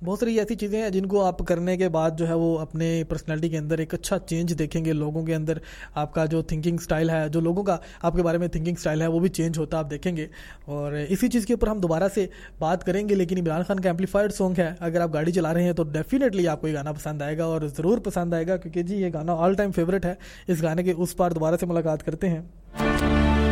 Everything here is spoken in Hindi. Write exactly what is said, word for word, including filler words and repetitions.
बहुत सारी ऐसी चीज़ें हैं जिनको आप करने के बाद जो है वो अपने पर्सनालिटी के अंदर एक अच्छा चेंज देखेंगे। लोगों के अंदर आपका जो थिंकिंग स्टाइल है, जो लोगों का आपके बारे में थिंकिंग स्टाइल है, वो भी चेंज होता आप देखेंगे। और इसी चीज़ के ऊपर हम दोबारा से बात करेंगे। लेकिन इमरान खान का एम्पलीफाइड सॉन्ग है, अगर आप गाड़ी चला रहे हैं तो डेफिनेटली आपको ये गाना पसंद आएगा, और ज़रूर पसंद आएगा, क्योंकि जी ये गाना ऑल टाइम फेवरेट है। इस गाने के उस पार दोबारा से मुलाकात करते हैं।